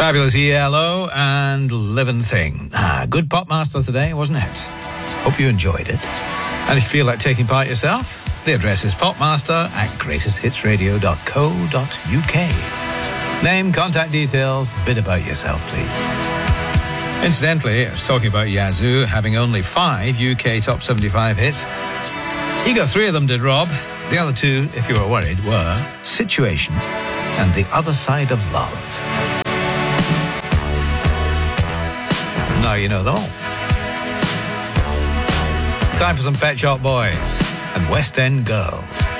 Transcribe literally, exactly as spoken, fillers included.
Fabulous E L O and Living Thing. Ah, good Popmaster today, wasn't it? Hope you enjoyed it. And if you feel like taking part yourself, the address is popmaster at greatest hits radio dot co dot uk. Name, contact details, bit about yourself, please. Incidentally, I was talking about Yazoo having only five U K top seventy-five hits. He got three of them, did Rob. The other two, if you were worried, were Situation and The Other Side of Love. Now you know them all. Time for some Pet Shop Boys and West End Girls.